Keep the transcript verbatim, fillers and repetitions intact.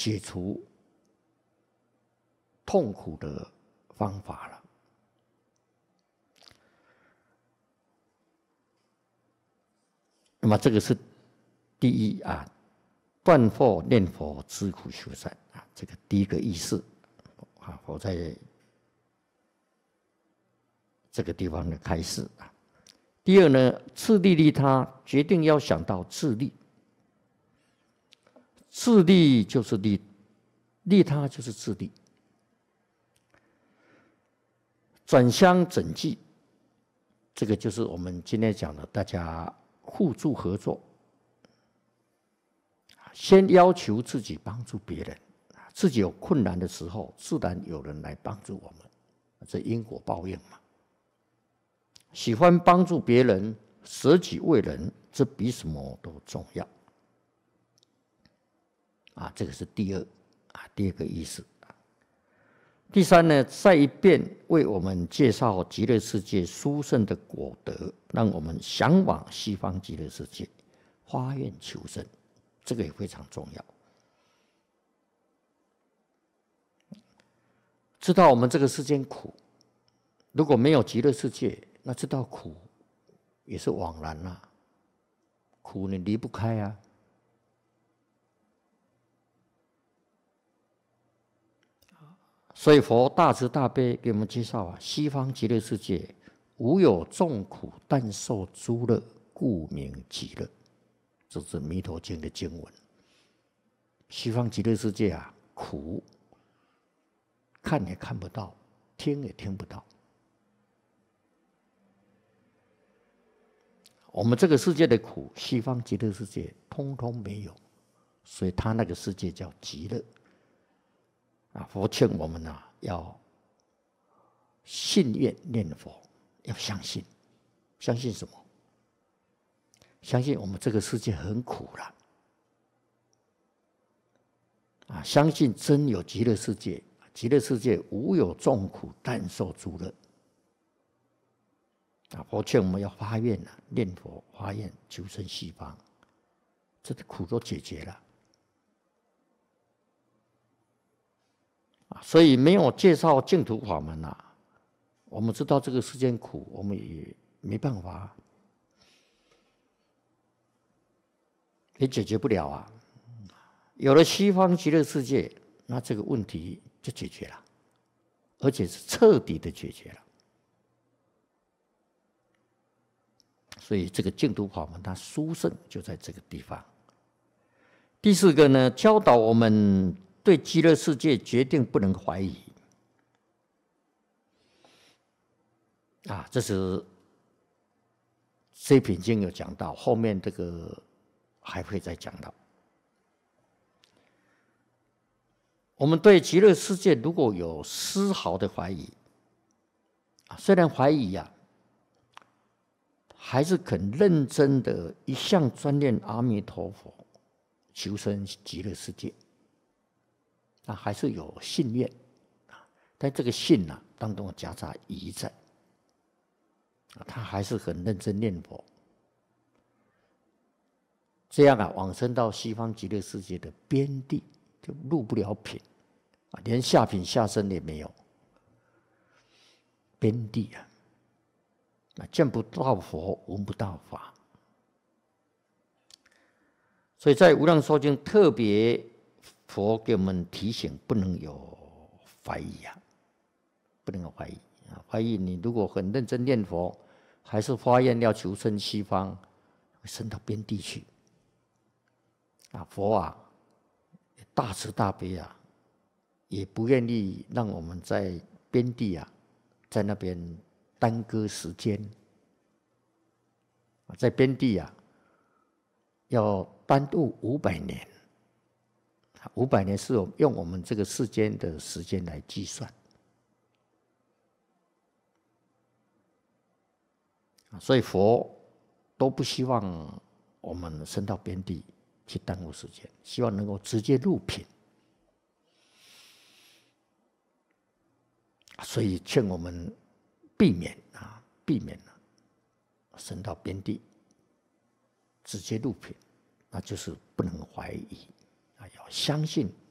解除痛苦的方法了。那么这个是第一啊，断惑念佛知苦修善啊，这个第一个意思啊，我在这个地方的开示啊。第二呢，自利利他，决定要想到自利。自利就是利，利他就是自利。转相整济，这个就是我们今天讲的，大家互助合作。先要求自己帮助别人，自己有困难的时候，自然有人来帮助我们，这因果报应嘛。喜欢帮助别人，舍己为人，这比什么都重要。啊，这个是第二啊，第二个意思。第三呢，再一遍为我们介绍极乐世界殊胜的果德，让我们向往西方极乐世界，发愿求生，这个也非常重要。知道我们这个世间苦，如果没有极乐世界，那知道苦也是枉然啦、啊，苦你离不开啊。所以佛大慈大悲给我们介绍啊，西方极乐世界无有众苦，但受诸乐，故名极乐。这是《弥陀经》的经文。西方极乐世界啊，苦看也看不到，听也听不到。我们这个世界的苦，西方极乐世界通通没有，所以他那个世界叫极乐。啊，佛劝我们啊，要信愿念佛，要相信，相信什么？相信我们这个世界很苦了，啊，相信真有极乐世界，极乐世界无有众苦，但受诸乐。啊，佛劝我们要发愿啊，念佛发愿求生西方，这个苦都解决了。所以没有介绍净土法门啊，我们知道这个世间苦，我们也没办法，也解决不了啊。有了西方极乐世界，那这个问题就解决了，而且是彻底的解决了。所以这个净土法门它殊胜就在这个地方。第四个呢，教导我们对极乐世界决定不能怀疑啊，这是这品经有讲到，后面这个还会再讲到。我们对极乐世界如果有丝毫的怀疑，虽然怀疑呀、啊，还是肯认真的一向专念阿弥陀佛，求生极乐世界。那还是有信愿，但这个信啊当中夹杂疑在，他还是很认真念佛，这样啊往生到西方极乐世界的边地就入不了品啊，连下品下生也没有，边地啊，啊见不到佛，闻不到法，所以在《无量寿经》特别。佛给我们提醒，不能有怀疑啊，不能有怀疑啊！怀疑你如果很认真念佛，还是发愿要求生西方，升到边地去啊！佛啊，大慈大悲啊，也不愿意让我们在边地啊，在那边耽搁时间啊，在边地啊，要耽误五百年。五百年是用我们这个世间的时间来计算，所以佛都不希望我们升到边地去耽误时间，希望能够直接入品，所以劝我们避免啊，避免啊，升到边地直接入品，那就是不能怀疑。要相信